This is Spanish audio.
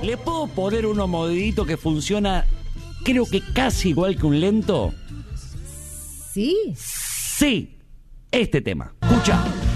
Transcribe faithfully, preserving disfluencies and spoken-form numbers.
¿Le puedo poner uno modito que funciona, creo que casi igual que un lento? ¿Sí? Sí, este tema. Escucha.